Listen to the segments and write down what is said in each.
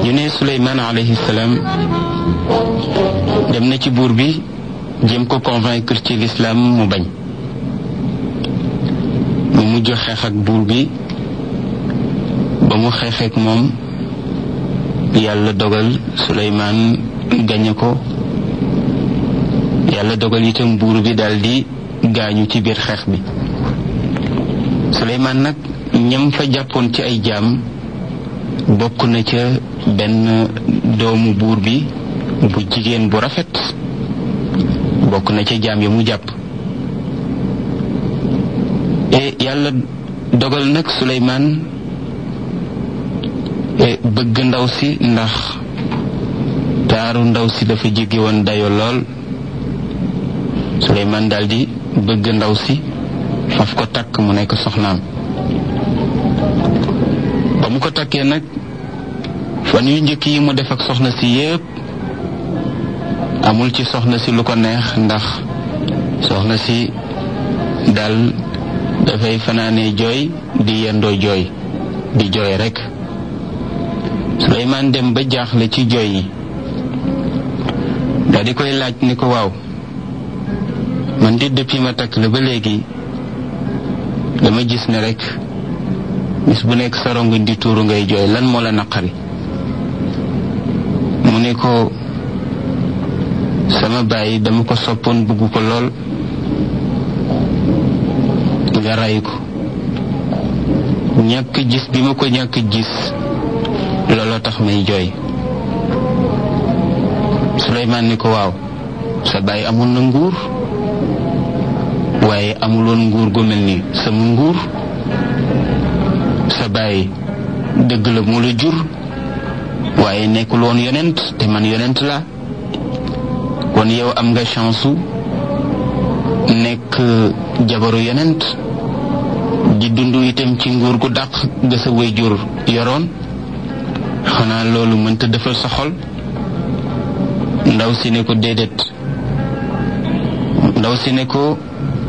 ñu ne Suleymaan alayhi salaam dem na ci buur bi jéem ko convaincre ci l'islam mu bañ. mu mujj xeex ak buur bi ba mu xeexeek moom yàlla dogal Suleymaan gañe ko. yàlla dogal itam buur bi daldi gaañu ci biir xeex bi. Suleymaan nag ñam fa jàppoon ci ay jaam bokk na ca benn doomu buur bi bu jigéen bu rafet, bokk na ca jaam ya mu jàpp. yàlla dogal nag Suleymaan bëgg ndaw si ndax taaru ndaw si dafa jéggi woon dayo lool. Suleymaan daldi bëgg ndaw si faf ko takk mu nekk soxnaam. ba mu ko takkee nag fan yu njëkk yi mu def ak soxna si yépp amul ci soxna si lu ko neex, ndax soxna si dal dafay fanaane jooy di yendoo jooy di jooy rekk. Suleymaan dem ba jaaxle ci jooy yi daldi koy laaj ni ko waaw, man di depuis ma takk la ba léegi dama gis ne rekk bis bu nekk sa rongoñ di tuuru ngay jooy, lan moo la naqari? mu ne ko sama baay dama ko soppoon bëgg ko lool, nga ray ko. ñàkk gis bi ma ko ñàkk gis looloo tax may jooy. Suleymaan ni ko waaw, sa baay amoon na nguur waaye amuloon nguur gu mel ni sama nguur. sa baay dëgg la mu la jur waaye nekkul woon yonent te man yonent la, kon yow am nga chance nekk jabaru yonent di dund itam ci nguur gu dàq ga sa waajur yoroon. xanaa loolu mënta defal sa xol? ndaw si ne ko déedéet. ndaw si ne ko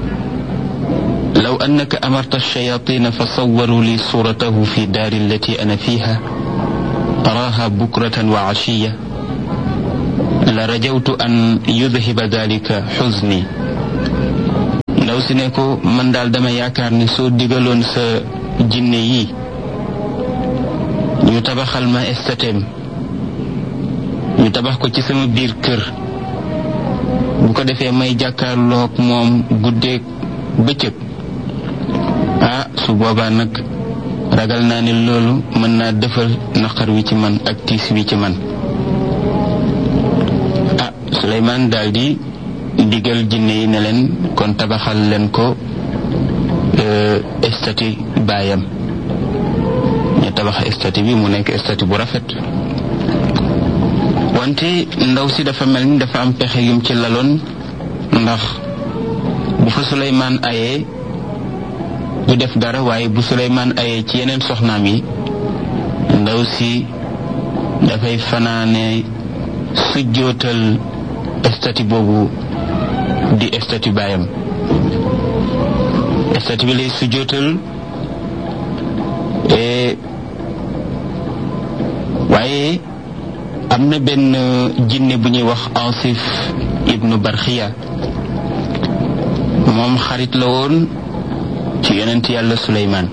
law annaka amarta ash-shayatin fa sawwaru li suratahu fi daari allati ana fiha araha bukratan wa ashiya la rajawtu an yudhiba dhalika huzni. ndaw si ne ko man daal dama yaakaar ne soo digaloon sa jinne yi ñu tabaxal ma estatem, ñu tabax ko ci sama biir kër, bu ko defee may jàkkaarloog moom guddeeg bëccëg, su boobaa nag ragal naa ne loolu mën naa defal naqar wi ci man ak tiis wi ci man. Suleymaan daldi digal jinne yi ne leen kon tabaxal leen ko estati baayam. ñu tabax estati bi mu nekk estati bu rafet. wante ndaw si dafa mel ni dafa am pexe yum ci laloon, ndax bu fa Suleymaan ayee du def dara, waaye bu Suleymaan ayee ci yeneen soxnaam yi ndaw si dafay fanaane sujjootal estati boobu di estati baayam. estati bi lay sujjootal, waaye am na benn jinne bu ñuy wax Asif ibnu Barxiya, moom xarit la woon ci yonent yàlla Suleymaan.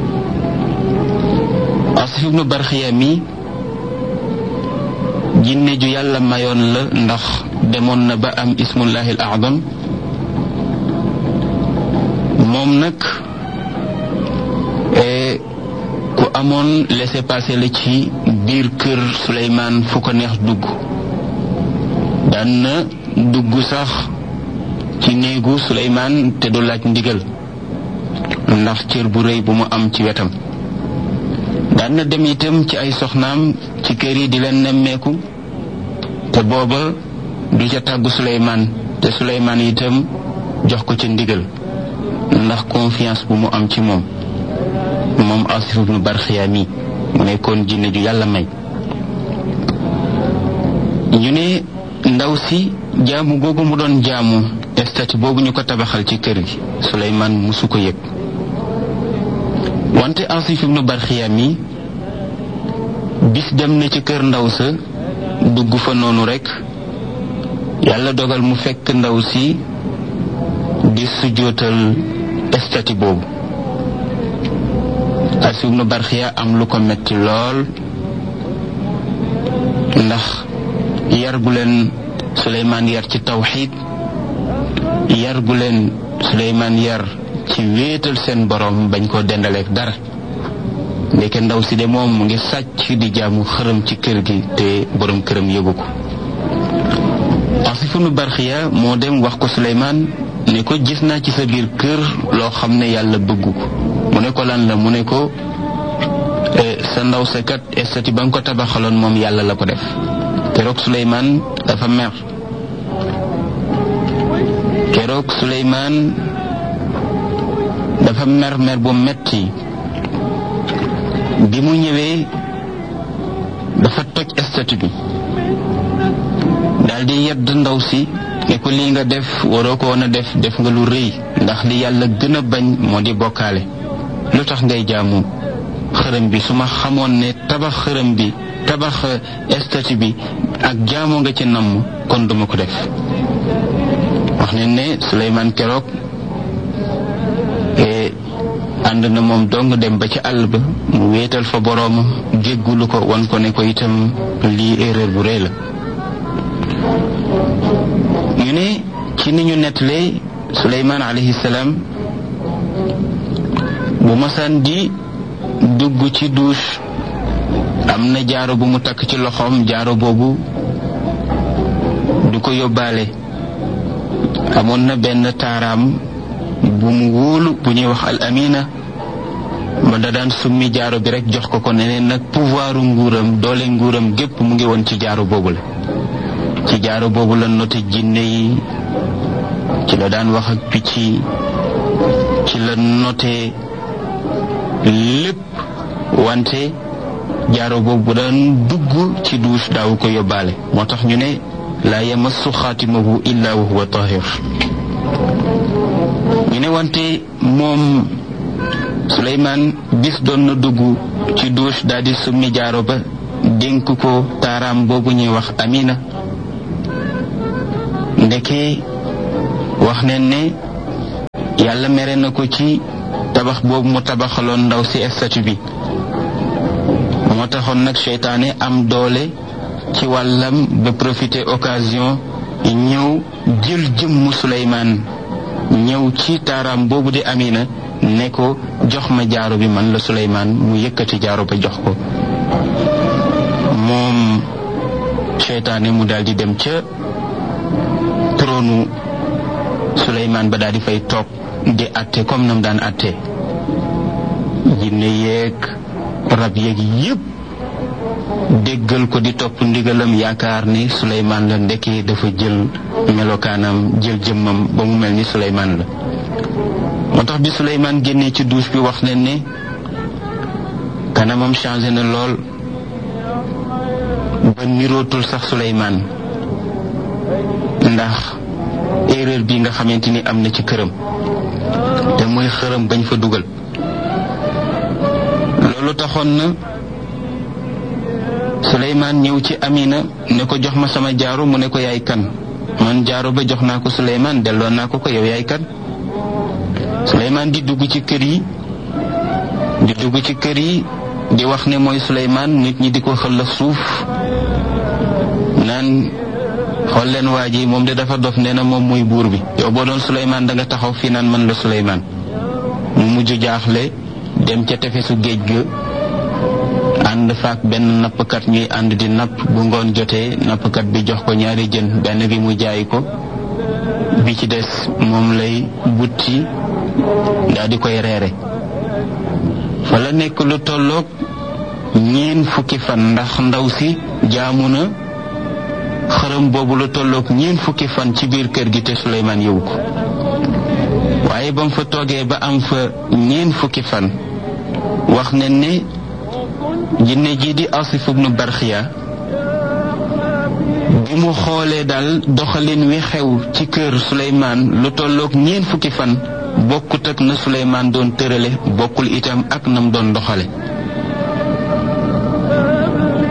Asif ibnu Barxiya mi jinne ju yàlla mayoon la, ndax demoon na ba am ismullahi al a'zam. moom nag ku amoon laissez-passer la ci biir kër Suleymaan, fu ko neex dugg. daan na dugg sax ci néegu Suleymaan te du laaj ndigal, ndax cër bu rëy bu mu am ci wetam. daan na dem itam ci ay soxnaam ci kër yi di leen nemmeeku, te booba du ca tàggu Suleymaan, te Suleymaan itam jox ko ca ndigal ndax confiance bu mu am ci moom Asif ibnu Barxiya mi mu nekkoon jinne ju yàlla may. ñu ne ndaw si jaamu googu mu doon jaamu estati boobu ñu ko tabaxal ci kër gi Suleymaan musu ko yëg. wante Asif ibnu Barxiya mi bis dem na ci kër ndaw sa dugg fa noonu rek yàlla dogal mu fekk ndaw si di sujjóotal estati boobu. Asif ibnu Barxiya am lu ko metti lool ndax yar gu leen Suleymaan yar ci tawxiid, yar gu leen Suleymaan yar ci wéetal seen borom bañ koo dendaleek dara. ndeke ndaw si de moom mu ngi sàcc di jaamu xërëm ci kër gi te borom këram yëgu ko. Asif ibnu Barxiya moo dem wax ko Suleymaan ne ko gis naa ci sa biir kër loo xam ne yàlla bëggu ko. mu ne ko lan la? mu ne ko sa ndaw sa kat estati ba nga ko tabaxaloon moom yàlla la ko def. keroog Suleymaan dafa mer. keroog Suleymaan dafa mer bu metti. bi mu ñëwee dafa toj estati bi daldi yedd ndaw si ne ko lii nga def waroo ko woon a def nga lu rëy, ndax li yàlla gën a bañ moo di bokkaale. lu tax ngay jaamu xërëm bi? su ma xamoon ne tabax xërëm bi, tabax estati bi ak jaamu nga ci namm, kon duma ko def. wax ne ne Suleymaan keroog ànd na moom dong dem ba ci àll ba mu wéetal fa boroomam, jéggulu ko, wan ko ne ko itam lii erreur bu rëy la. ñu ne ci ni ñu nettalee Suleymaan alayhi salaam bu masaan di dugg ci douche am na jaaro bu mu takk ci loxoom. jaaro boobu du ko yóbbaale. amoon na benn taaraam bu mu wóolu bu ñuy wax al amina ba da daan summi jaaro bi rek jox ko neneen nag pouvoiru nguuram, doole nguuram gépp mu ngi woon ci jaaro boobu la. ci jaaro boobu la noté jinne yi, ci la daan wax ak picc yi, ci la noté lépp. wante jaaro boobu bu daan dugg ci douche daawu ko yóbbaale. moo tax ñu ne laa yamassu xaatimahu illa wa huwa tahir. ñu ne wante moom Suleymaan bis doon na dugg ci douche daldi summi jaaro ba dénk ko taaraam boobu ñuy wax Amina. ndeke wax ne ne yàlla mere na ko ci tabax boobu mu tabaxaloon ndaw si estati bi. moo taxoon nag seytaane am doole ci wàllam ba profiter occasion ñëw jël jëmmu Suleymaan, ñëw ci taaraam boobu di Amina ne ko jox ma jaaro bi, man la Suleymaan. mu yëkkati jaaro ba jox ko. moom seytaane mu daldi dem ca trônu Suleymaan ba daldi fay toog di àtte comme nam daan àtte. jinne yeeg rab yeeg yépp déggal ko di topp ndigalam, yaakaar ni Suleymaan la. ndekki dafa jël melokaanam, jël jëmmam ba mu mel ni Suleymaan la. moo tax bi Suleymaan génnee ci douche bi wax leen ne kanamam changé na lool ba nirootul sax Suleymaan, ndax erreur bi nga xamante ni am na ci këram te mooy xërëm bañ fa dugal. loolu taxoon na Suleymaan ñëw ci Amina ne ko jox ma sama jaaro. mu ne ko yaay kan? man jaaro ba jox naa ko Suleymaan, delloo naa ko yow yaay kan? Suleymaan di dugg ci kër yi di wax ne mooy Suleymaan. nit ñi di ko xëllëf suuf naan xool leen waa ji, moom de dafa dof, nee na moom muy buur bi. yow boo doon Suleymaan da nga taxaw fii naan man la Suleymaan. mu mujj jaaxle dem ca tefesu géej ga ànd faak benn nappkat, ñuy ànd di napp. bu ngoon jotee nappkat bi jox ko ñaari jën, benn bi mu jaay ko, bi ci des moom lay butti daal di koy reere. fa la nekk lu tolloog 40 fan, ndax ndaw si jaamu na xërëm boobu lu tolloog 40 fan ci biir kër gi te Suleymaan yëwu ko. waaye ba mu fa toogee ba am fa 40 fan, wax ne ne jinne ji di Asif ibnu Barxiya bi mu xoolee daal doxalin wi xew ci kër Suleymaan lu tolloog 40 fan, bokkut ak na Suleymaan doon tërale, bokkul itam ak nam doon doxale.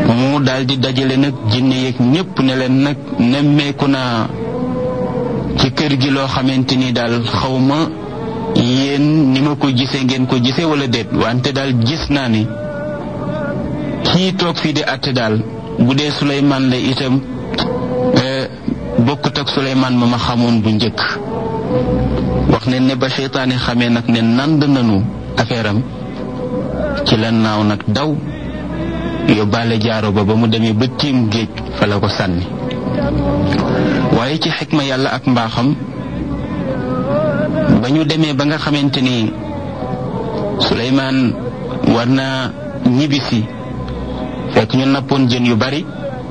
daal di dajale nag jinne yeeg ñépp ne leen nag nemmeeku naa ci kër gi loo xamante ni daal xawma yéen ni ma ko gisee ngeen ko gisee wala déet wante daal gis naa ni kii toog fii di àtte daal bu dee Suleymaan la itam bokkut ak Suleymaan ma xamoon bu njëkk. wax ne ba seytaane xamee nag ne nand nanu affaire am ci la naaw nag daw yóbbaale jaaro ba mu demee ba tiim géej fa la ko sànni. waaye ci xikma yàlla ak mbaaxam ba ñu demee ba nga xamante ni Suleymaan war naa ñibbisi fekk ñu nappoon jën yu bari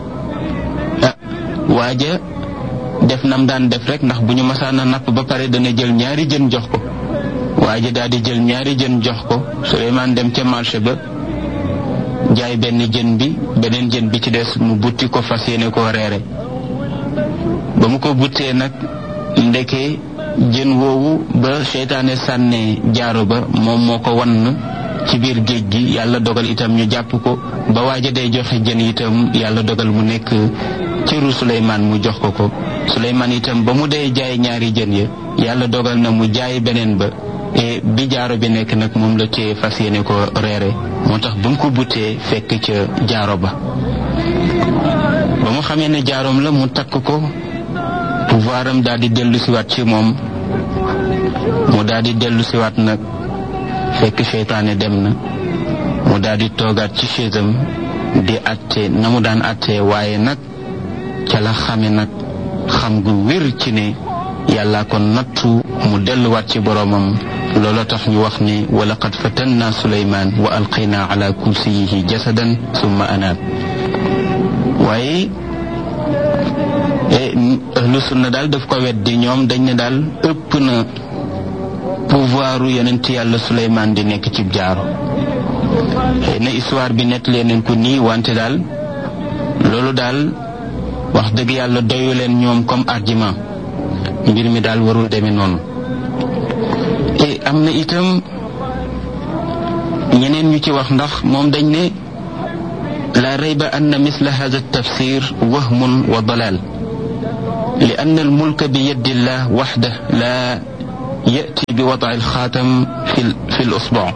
waaja def nam daan def rek ndax bu ñu masaana napp ba pare dana jël ñaari jën jox ko. waaja daal di jël ñaari jën jox ko. Suleymaan dem ca marché ba jaay benn jën bi beneen jën bi ci des mu butti ko fas yéene koo reere. ba mu ko buttee nag ndeke jën woowu ba seytaane sànnee jaaro ba moom moo ko wann ci biir géej gi. yàlla dogal itam ñu jàpp ko ba waaja day joxe jën itam yàlla dogal mu nekk cëru Suleymaan mu jox ko. Suleymaan itam ba mu dee jaay ñaari jën ya yàlla dogal na mu jaay beneen ba bi jaaro bi nekk nag moom la ci fas yéene ko reere. moo tax ba mu ko buttee fekk ca jaaro ba mu xamee ne jaaroom la mu takk ko pouvoir am daal di dellu siwaat ci moom. mu daal di dellu siwaat nag fekk seytaane dem na mu daal di toogaat ci chaisam di àtte na mu daan àtte waaye nag ca la xame nag xam gu wér ci ne yàlla ko nattu mu delluwaat ci boroomam. loolu tax ñu wax ne wa laqad fatanna Suleymaan wa alqaynaa ala kursiyihi jasadan summa anaab. waaye ahlu sunna daal daf ko weddi. ñoom dañ ne daal ëpp na pouvoiru yonent yàlla Suleymaan di nekk ci jaaro. xëy na histoire bi nett leen ko nii wante daal loolu daal wax dëgg yàlla doyu leen ñoom comme argument. mbir mi daal warul demee noonu. am na itam ñeneen ñu ci wax ndax moom dañ ne la rayba anna misla hada tafsir wahmun wa dalal li anna almulka bi yadi llah waxda la yati bi wada alxaatam fi lusbu'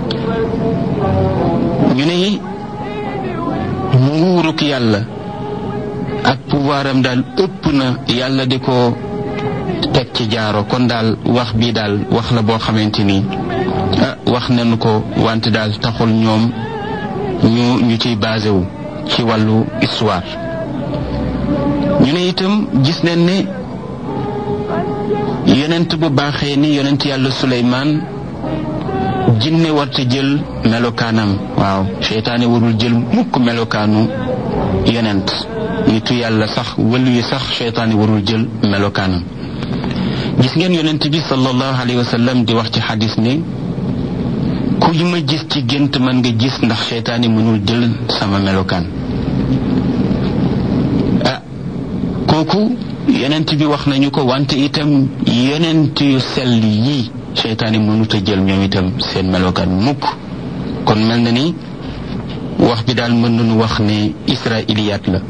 ñu ne nguuruk yàlla ak pouvoiram daal ëpp na yàlla di ko teg ci jaaro. kon daal wax bii daal wax la boo xamante ni wax nañu ko wante daal taxul ñoom ñu ciy basé wu ci wàllu histoire. ñu ne itam gis nañ ne yonent bu baaxee ni yonent yàlla Suleymaan jinne warta jël melokaanam. waaw seytaane warul jël mukk melokaanu yonent. nitu yàlla sax wëlu yi sax seytaane warul jël melokaanam. gis ngeen yonent bi sallallahu alayhi wa sallam di wax ci xadis ne ku ma gis ci gént mën nga gis ndax seytaane mënul jël sama melokaan. kooku yonent bi wax nañu ko wante itam yonent yu sell yii seytaane mënut a jël ñoom itam seen melokaan mukk. kon mel na ni wax bi daal mën nañu wax ne israiliyaat la.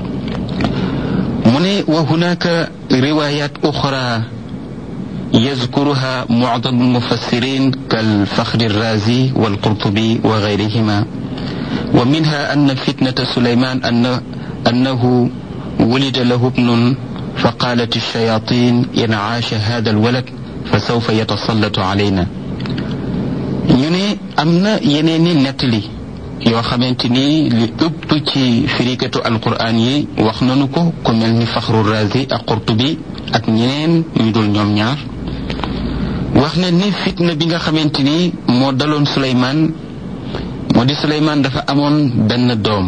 mu ne wa hunaka riwayat uxra يذكرها معظم المفسرين كالفخر الرازي والقرطبي وغيرهما ومنها أن فتنة سليمان أنه ولد له ابن فقالت الشياطين إن عاش هذا الولد فسوف يتسلط علينا. ñu ne am na yeneeni nettali yoo xamante ni li ëpp ci firikatu alquran yi wax nañu ko ku mel ni Faxru Razi ak Qurtubi ak ñeneen ñu dul ñoom ñaar. wax na ni fitna bi nga xamante ni moo daloon Suleymaan moo di Suleymaan dafa amoon benn doom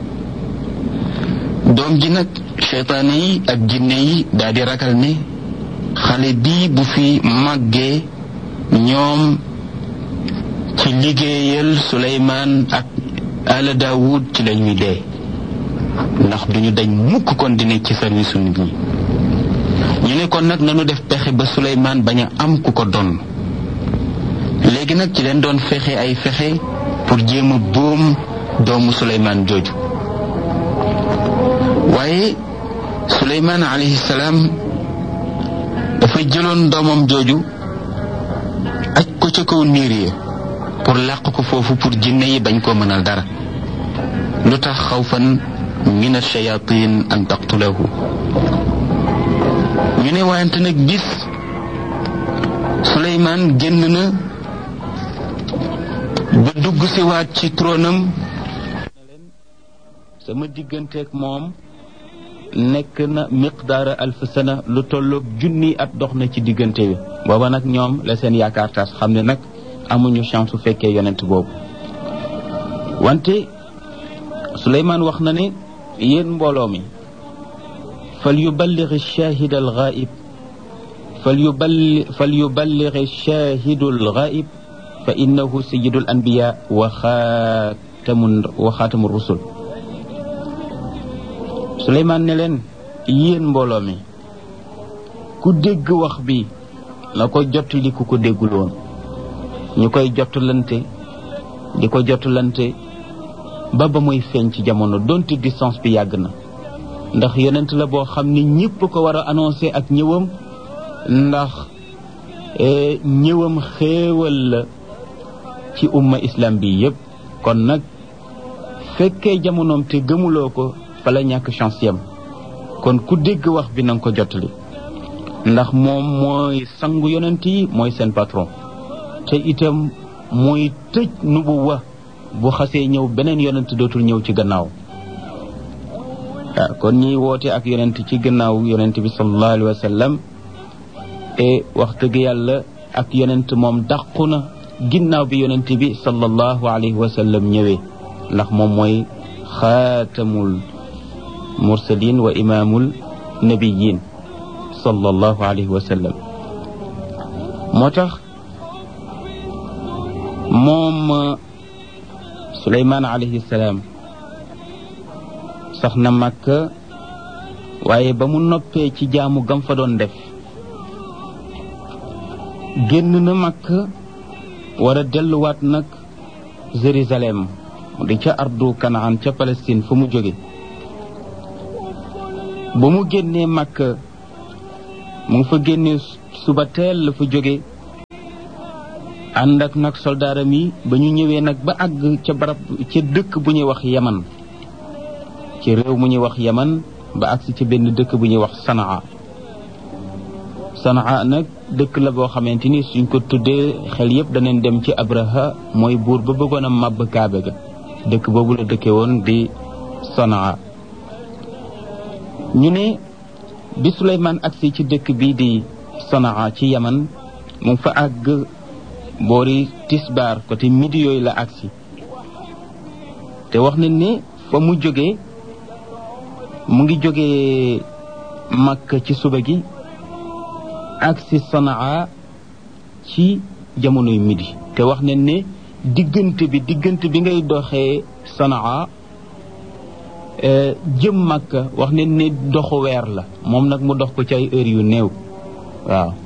ji nag seytaane yi ak jinne yi daal di ragal ne xale bii bu fi màggee ñoom ci liggéeyal Suleymaan ak ala Daawud ci lañuy dee ndax duñu dañ mukk kon di nekk ci service nit ñi. ñu ne kon nag nanu def pexe ba Suleymaan bañ a am ku ko doon. léegi nag ci leen doon fexe ay fexe pour jéem a boom doomu Suleymaan jooju. waaye Suleymaan alayhi salaam dafa jëloon doomam jooju aj ko ca kaw niir yi pour làq ko foofu pour jinne yi bañ koo mënal dara lu tax xawfan min ash-shayatin an taqtulahu ñu ne waayante nag bis Suleymaan génn na ba dugg si waat ci tronam sama digganteeg moom nekk na miqdaara alf sana lu tolloog junni at dox na ci diggante bi booba nag ñoom la seen yaakaar tas xam ne nag amuñu chance su fekkee yonent boobu wante Suleymaan wax na ne yéen mbooloo mi fal yuballigh ash-shahid al-ghaib fal yuballigh ash-shahid al-ghaib fa innahu sayyidul anbiya wa xaatamu rusul Suleymaan ne leen yéen mbooloo mi ku dégg wax bi la ko jottali ku ko déggul woon ñu koy jottalante di ko jottalante ba muy feeñ ci jamono donte distance bi yàgg na ndax yonent la boo xam ni ñëpp ko war a annoncé ak ñëwam ndax ñëwam xéewal la ci umma islam bi yëpp kon nag fekkee jamonoom te gëmuloo ko fa la ñàkk chance yam kon ku dégg wax bi na nga ko jottali ndax moom mooy sangu yonent yi mooy seen patron te itam mooy tëj nubuwa bu xasee ñëw beneen yonent dootul ñëw ci gannaaw kon ñiy woote ak yonent ci gannaaw yonent bi sallallahu alayhi wa sallam te wax dëgg yàlla ak yonent moom dàqu na ginnaaw bi yonent bi sallallahu alayhi wa sallam ñëwee ndax moom mooy xaatamul mursalin wa imaamul nabiyin sallallahu alayhi wa sallam moo tax moom Suleymaan alayhi salaam sax na Makka waaye ba mu noppee ci jaamu gam fa doon def génn na Makka war a delluwaat nag Jérusalem di ca ardu Kanaan ca Palestine fu mu jóge ba mu génnee Makka mu ngi fa génnee suba teel la fa jóge ànd ak nag soldaaram yi ba ñu ñëwee nag ba àgg ca barab ca dëkk bu ñuy wax Yaman ci réew mu ñuy wax Yaman ba àgsi ca benn dëkk bu ñuy wax Sanaa nag dëkk la boo xamante ni suñ ko tuddee xel yëpp danañ dem ci Abraha mooy buur ba bëggoon a màbb Kaabe ga dëkk boobu la dëkke woon di Sanaa ñu ne bi Suleymaan agsi ci dëkk bii di Sanaa ci Yaman mu fa àgg boori tisbaar côté midi yooyu la agsi te wax nañ ne fa mu jógee mu ngi jógee Makka ci suba gi agsi Sanaa ci jamonoy midi te wax nañ ne diggante bi ngay doxee Sanaa jëm Makka wax nañ ne doxu weer la moom nag mu dox ko ci ay heures yu néew waaw